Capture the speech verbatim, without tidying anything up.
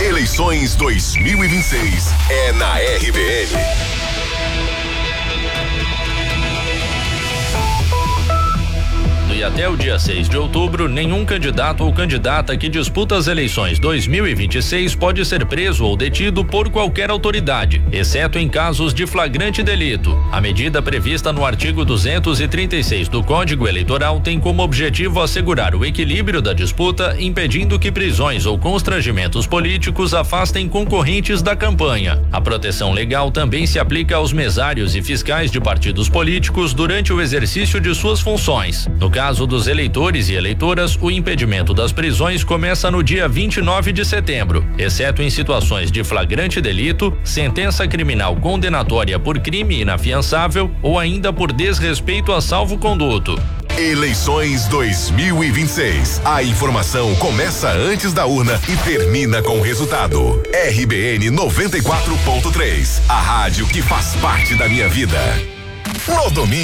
Eleições dois mil e vinte e seis é na R B N. E até o dia seis de outubro, nenhum candidato ou candidata que disputa as eleições dois mil e vinte e seis pode ser preso ou detido por qualquer autoridade, exceto em casos de flagrante delito. A medida prevista no artigo duzentos e trinta e seis do Código Eleitoral tem como objetivo assegurar o equilíbrio da disputa, impedindo que prisões ou constrangimentos políticos afastem concorrentes da campanha. A proteção legal também se aplica aos mesários e fiscais de partidos políticos durante o exercício de suas funções. No caso caso dos eleitores e eleitoras, o impedimento das prisões começa no dia vinte e nove de setembro, exceto em situações de flagrante delito, sentença criminal condenatória por crime inafiançável ou ainda por desrespeito a salvo-conduto. Eleições dois mil e vinte e seis. A informação começa antes da urna e termina com o resultado. R B N noventa e quatro ponto três. A rádio que faz parte da minha vida. No domingo